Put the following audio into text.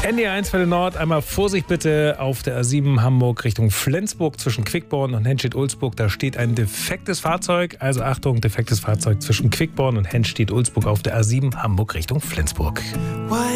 NDR1 für den Nord, einmal Vorsicht bitte auf der A7 Hamburg Richtung Flensburg zwischen Quickborn und Henstedt-Ulzburg. Da steht ein defektes Fahrzeug, also Achtung, defektes Fahrzeug zwischen Quickborn und Henstedt-Ulzburg auf der A7 Hamburg Richtung Flensburg.